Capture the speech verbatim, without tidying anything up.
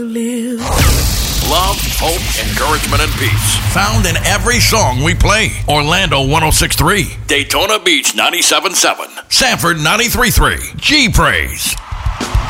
Love, hope, encouragement, and peace. Found in every song we play. Orlando one oh six point three. Daytona Beach ninety-seven point seven. Sanford ninety-three point three. G-Praise.